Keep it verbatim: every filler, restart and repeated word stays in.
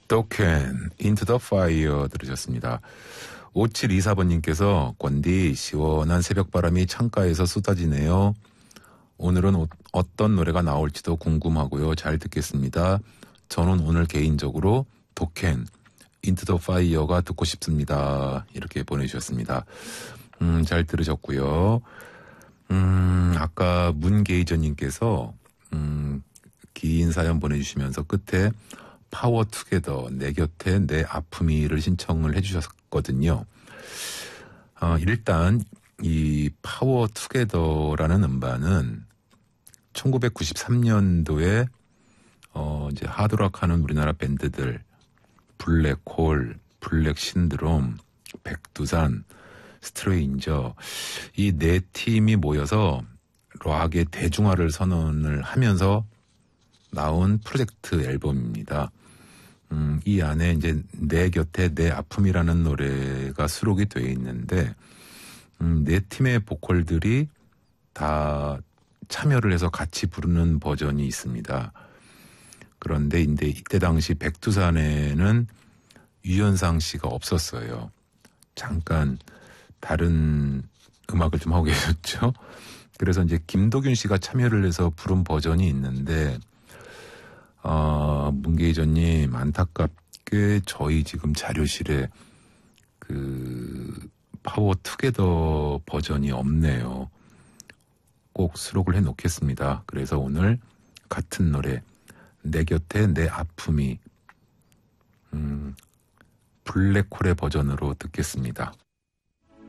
도켄 인투 더 파이어 들으셨습니다. 오칠이사 번님께서 권디 시원한 새벽바람이 창가에서 쏟아지네요. 오늘은 오, 어떤 노래가 나올지도 궁금하고요. 잘 듣겠습니다. 저는 오늘 개인적으로 도켄 인투 더 파이어가 듣고 싶습니다. 이렇게 보내주셨습니다. 음, 잘 들으셨고요. 음, 아까 문게이저님께서 음, 긴 사연 보내주시면서 끝에 파워 투게더 내 곁에 내 아픔이를 신청을 해주셨거든요. 어, 일단 이 파워 투게더라는 음반은 천구백구십삼 년도에 어, 이제 하드락 하는 우리나라 밴드들 블랙홀, 블랙 신드롬, 백두산, 스트레인저 이 네 팀이 모여서 락의 대중화를 선언을 하면서 나온 프로젝트 앨범입니다. 음, 이 안에 이제 내 곁에 내 아픔이라는 노래가 수록이 되어 있는데 음, 네 팀의 보컬들이 다 참여를 해서 같이 부르는 버전이 있습니다. 그런데 이제 이때 당시 백두산에는 유연상 씨가 없었어요. 잠깐 다른 음악을 좀 하고 계셨죠. 그래서 이제 김도균 씨가 참여를 해서 부른 버전이 있는데 어, 문계희전님 안타깝게 저희 지금 자료실에 그 파워 투게더 버전이 없네요. 꼭 수록을 해 놓겠습니다. 그래서 오늘 같은 노래 내 곁에 내 아픔이 음, 블랙홀의 버전으로 듣겠습니다.